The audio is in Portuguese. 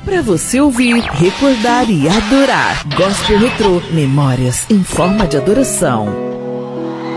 Para você ouvir, recordar e adorar. Gospel Retrô, memórias em forma de adoração.